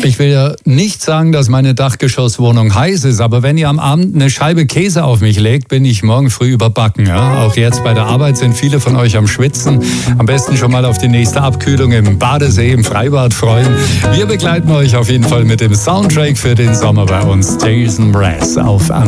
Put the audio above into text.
Ich will ja nicht sagen, dass meine Dachgeschosswohnung heiß ist, aber wenn ihr am Abend eine Scheibe Käse auf mich legt, bin ich morgen früh überbacken. Ja? Auch jetzt bei der Arbeit sind viele von euch am Schwitzen. Am besten schon mal auf die nächste Abkühlung im Badesee, im Freibad freuen. Wir begleiten euch auf jeden Fall mit dem Soundtrack für den Sommer bei uns. Jason Mraz auf